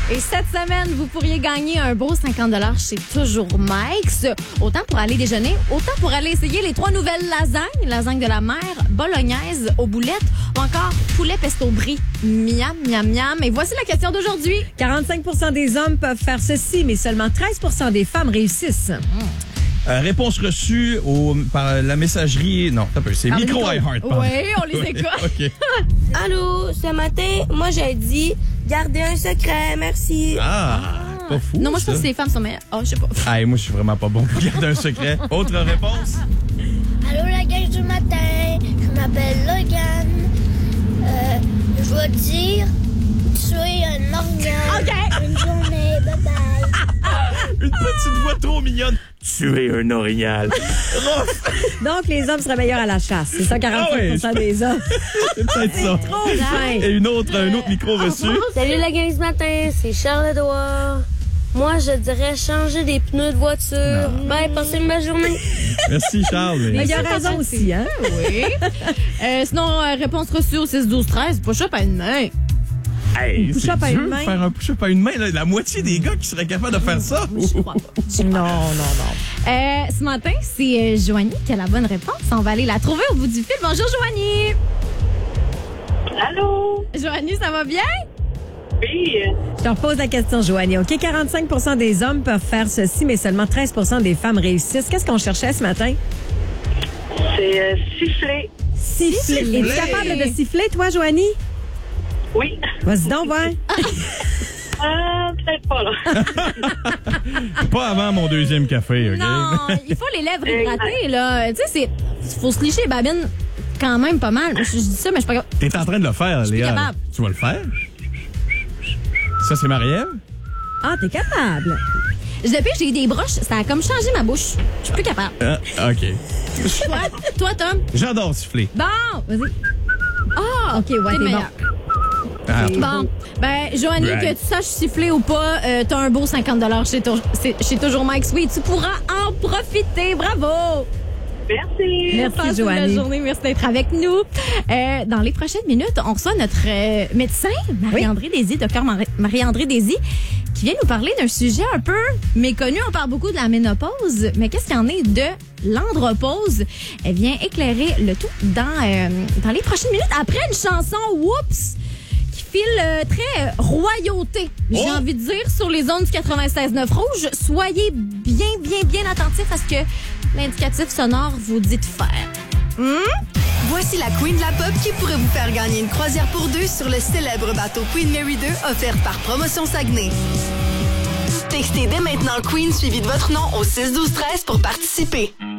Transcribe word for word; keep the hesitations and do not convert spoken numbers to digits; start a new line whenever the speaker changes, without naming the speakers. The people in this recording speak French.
Et cette semaine, vous pourriez gagner un beau cinquante dollars chez Toujours Mike's. Autant pour aller déjeuner, autant pour aller essayer les trois nouvelles lasagnes. Lasagne de la mer, bolognaise aux boulettes ou encore poulet pesto brie. Miam, miam, miam. Et voici la question d'aujourd'hui.
quarante-cinq pour cent des hommes peuvent faire ceci, mais seulement treize pour cent des femmes réussissent.
Mmh. Euh, réponse reçue au, par la messagerie. Non, t'as peu, c'est
Ah,
Micro
micro.
iHeart. pardon.
Oui, on les écoute.
OK.
Allô, ce matin, moi j'ai dit gardez un secret, merci.
Ah, pas fou.
Non, moi je
ça.
pense que les femmes sont meilleures. Oh, je sais pas.
Ah, et moi, je suis vraiment pas bon pour garder un secret. Autre réponse?
Allô la gang du matin, je m'appelle Logan. Euh, je veux dire, tu es un organe.
OK.
Une journée, bye bye.
Une petite voix trop mignonne. Tu es un orignal.
Donc, les hommes seraient meilleurs à la chasse. C'est ça, quarante-cinq pour cent
Ah oui.
des hommes.
C'est peut-être ça.
Trop fin.
Et une autre, un autre micro reçu.
Salut la gang du matin, c'est Charles-Édouard. Moi je dirais changer des pneus de voiture. Bye, passez une belle journée.
Merci, Charles.
Mais il y a
C'est
raison
pas
aussi, hein?
Oui. Euh, sinon, euh, réponse reçue au six douze treize. Push-up à une main.
Hey,
Push-up
c'est
à une
dur de
main.
faire un push-up à une main. Là. La moitié des gars qui seraient capables de faire ça.
Non, non, non.
Euh, ce matin, c'est euh, Joanie qui a la bonne réponse. On va aller la trouver au bout du fil. Bonjour, Joanie.
Allô?
Joanie, ça va bien?
Oui.
Je te repose la question, Joanie. OK, quarante-cinq pour cent des hommes peuvent faire ceci, mais seulement treize pour cent des femmes réussissent. Qu'est-ce qu'on cherchait ce matin?
C'est euh, siffler.
Siffler.
Siffler.
Es-tu capable de siffler, toi, Joanie?
Oui.
Vas-y donc, ouais.
Euh, peut-être pas, là.
Pas avant mon deuxième café, OK?
Non, il faut les lèvres hydratées, là. Tu sais, c'est. Faut se licher les babines quand même pas mal. Je, je dis ça, mais je suis pas capable.
T'es en train de le faire,
suis
Léa.
capable.
Tu vas le faire? Ça, c'est Marie-Ève?
Ah, t'es capable.
Depuis que j'ai eu des broches, ça a comme changé ma bouche. Je suis plus capable.
Ah, OK.
Toi, toi, Tom?
J'adore siffler.
Bon!
Vas-y.
Ah!
OK, ouais,
t'es
t'es
meilleur.
Ah,
Bon, ben, Joanie,
Right.
que tu saches siffler ou pas, euh, t'as un beau cinquante dollars chez, tou- c'est- chez Toujours Mike's. Oui, tu pourras en profiter. Bravo!
Merci.
Merci,
Passe une
Joanie.
belle journée. Merci d'être avec nous. Euh, dans les prochaines minutes, on reçoit notre euh, médecin, Marie-André Désy, docteur Mar- Marie-André Désy, qui vient nous parler d'un sujet un peu méconnu. On parle beaucoup de la ménopause, mais qu'est-ce qu'il y en est de l'andropause? Elle vient éclairer le tout dans, euh, dans les prochaines minutes. Après une chanson, Whoops! Qui file euh, très euh, royauté, j'ai
Oh!
envie de dire, sur les ondes du quatre-vingt-seize neuf rouge. Soyez bien, bien, bien attentifs à ce que l'indicatif sonore vous dit de faire.
Voici la Queen de la Pop qui pourrait vous faire gagner une croisière pour deux sur le célèbre bateau Queen Mary deux offerte par Promotion Saguenay. Textez dès maintenant Queen suivi de votre nom au six douze treize pour participer.